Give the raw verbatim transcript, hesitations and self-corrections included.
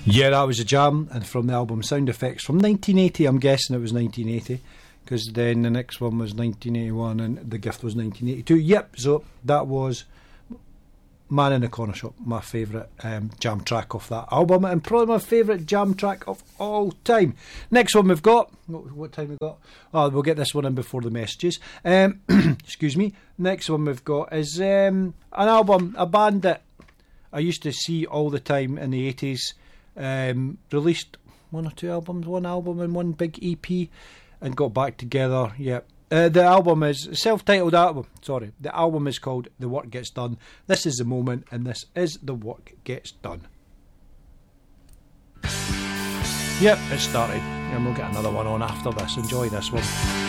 Yeah, that was a Jam, and from the album Sound Effects from nineteen eighty. I'm guessing it was nineteen eighty, because then the next one was nineteen eighty-one and The Gift was nineteen eighty-two. Yep, so that was Man in the Corner Shop, my favourite um, Jam track off that album, and probably my favourite Jam track of all time. Next one we've got, what, what time we got? Oh, we'll get this one in before the messages. Um, excuse me. Next one we've got is um, an album, a band that I used to see all the time in the eighties. Um, released one or two albums, one album and one big E P, and got back together. Yep. Uh, the album is self-titled album. Sorry, the album is called The Work Gets Done. This is the moment, and this is The Work Gets Done. Yep, it started, and we'll get another one on after this. Enjoy this one.